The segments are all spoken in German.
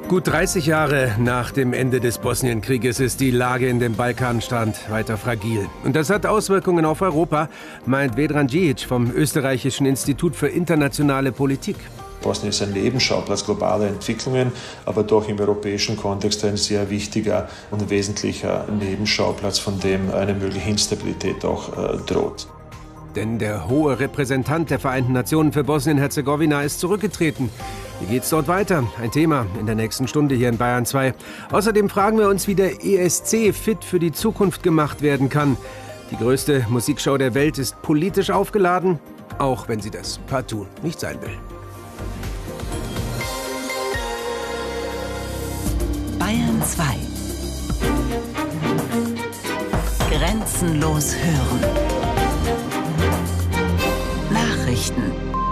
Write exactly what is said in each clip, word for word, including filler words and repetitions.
Gut dreißig Jahre nach dem Ende des Bosnienkrieges ist die Lage in dem Balkanstand weiter fragil. Und das hat Auswirkungen auf Europa, meint Vedran Djikic vom österreichischen Institut für internationale Politik. Bosnien ist ein Nebenschauplatz globaler Entwicklungen, aber doch im europäischen Kontext ein sehr wichtiger und wesentlicher Nebenschauplatz, von dem eine mögliche Instabilität auch äh, droht. Denn der hohe Repräsentant der Vereinten Nationen für Bosnien-Herzegowina ist zurückgetreten. Wie geht's dort weiter? Ein Thema in der nächsten Stunde hier in Bayern zwei. Außerdem fragen wir uns, wie der E S C fit für die Zukunft gemacht werden kann. Die größte Musikshow der Welt ist politisch aufgeladen, auch wenn sie das partout nicht sein will. Bayern zwei. Grenzenlos hören. Nachrichten.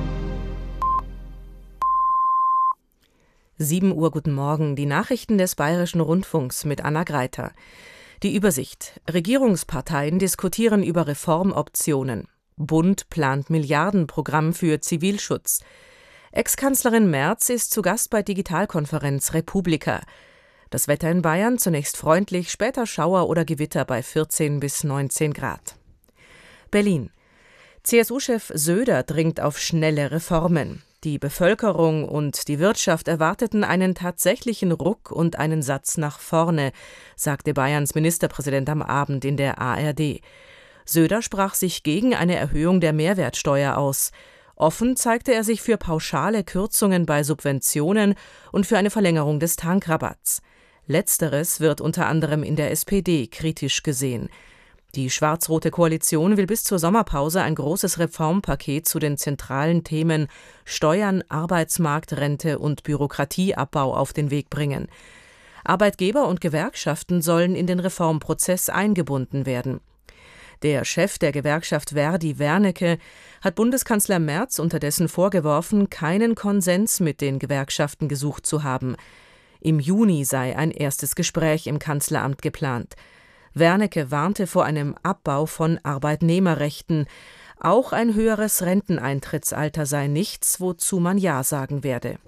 sieben Uhr, guten Morgen. Die Nachrichten des Bayerischen Rundfunks mit Anna Greiter. Die Übersicht. Regierungsparteien diskutieren über Reformoptionen. Bund plant Milliardenprogramm für Zivilschutz. Ex-Kanzlerin Merz ist zu Gast bei Digitalkonferenz Republika. Das Wetter in Bayern zunächst freundlich, später Schauer oder Gewitter bei vierzehn bis neunzehn Grad. Berlin. C S U-Chef Söder dringt auf schnelle Reformen. Die Bevölkerung und die Wirtschaft erwarteten einen tatsächlichen Ruck und einen Satz nach vorne, sagte Bayerns Ministerpräsident am Abend in der A R D. Söder sprach sich gegen eine Erhöhung der Mehrwertsteuer aus. Offen zeigte er sich für pauschale Kürzungen bei Subventionen und für eine Verlängerung des Tankrabatts. Letzteres wird unter anderem in der S P D kritisch gesehen. Die schwarz-rote Koalition will bis zur Sommerpause ein großes Reformpaket zu den zentralen Themen Steuern, Arbeitsmarkt, Rente und Bürokratieabbau auf den Weg bringen. Arbeitgeber und Gewerkschaften sollen in den Reformprozess eingebunden werden. Der Chef der Gewerkschaft Verdi, Wernicke, hat Bundeskanzler Merz unterdessen vorgeworfen, keinen Konsens mit den Gewerkschaften gesucht zu haben. Im Juni sei ein erstes Gespräch im Kanzleramt geplant. Wernicke warnte vor einem Abbau von Arbeitnehmerrechten. Auch ein höheres Renteneintrittsalter sei nichts, wozu man Ja sagen werde.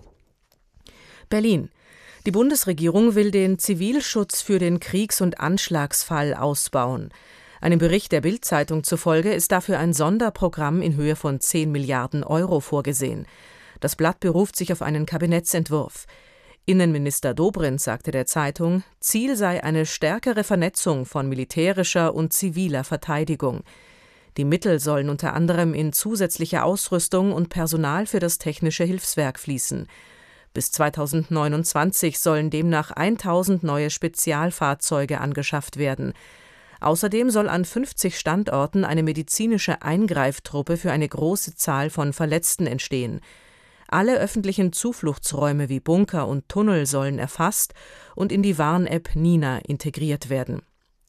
Berlin. Die Bundesregierung will den Zivilschutz für den Kriegs- und Anschlagsfall ausbauen. Einem Bericht der Bild-Zeitung zufolge ist dafür ein Sonderprogramm in Höhe von zehn Milliarden Euro vorgesehen. Das Blatt beruft sich auf einen Kabinettsentwurf. Innenminister Dobrindt sagte der Zeitung, Ziel sei eine stärkere Vernetzung von militärischer und ziviler Verteidigung. Die Mittel sollen unter anderem in zusätzliche Ausrüstung und Personal für das Technische Hilfswerk fließen. Bis zweitausendneunundzwanzig sollen demnach tausend neue Spezialfahrzeuge angeschafft werden. Außerdem soll an fünfzig Standorten eine medizinische Eingreiftruppe für eine große Zahl von Verletzten entstehen. Alle öffentlichen Zufluchtsräume wie Bunker und Tunnel sollen erfasst und in die Warn-App Nina integriert werden.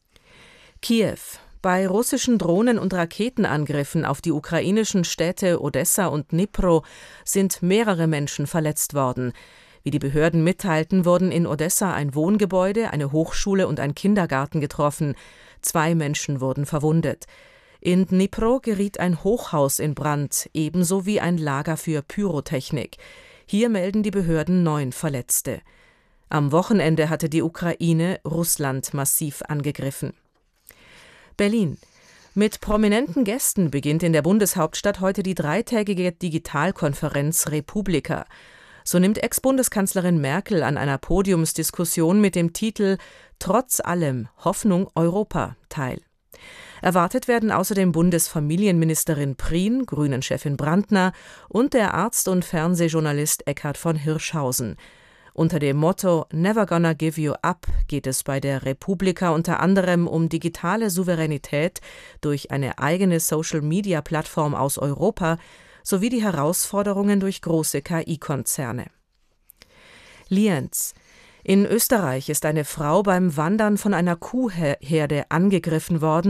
Kiew. Bei russischen Drohnen- und Raketenangriffen auf die ukrainischen Städte Odessa und Dnipro sind mehrere Menschen verletzt worden. Wie die Behörden mitteilten, wurden in Odessa ein Wohngebäude, eine Hochschule und ein Kindergarten getroffen. Zwei Menschen wurden verwundet. In Dnipro geriet ein Hochhaus in Brand, ebenso wie ein Lager für Pyrotechnik. Hier melden die Behörden neun Verletzte. Am Wochenende hatte die Ukraine Russland massiv angegriffen. Berlin. Mit prominenten Gästen beginnt in der Bundeshauptstadt heute die dreitägige Digitalkonferenz Republika. So nimmt Ex-Bundeskanzlerin Merkel an einer Podiumsdiskussion mit dem Titel »Trotz allem Hoffnung Europa« teil. Erwartet werden außerdem Bundesfamilienministerin Prien, Grünen-Chefin Brandner und der Arzt und Fernsehjournalist Eckhard von Hirschhausen. Unter dem Motto »Never gonna give you up« geht es bei der Republika unter anderem um digitale Souveränität durch eine eigene Social-Media-Plattform aus Europa sowie die Herausforderungen durch große K I-Konzerne. Lienz. In Österreich ist eine Frau beim Wandern von einer Kuhherde angegriffen worden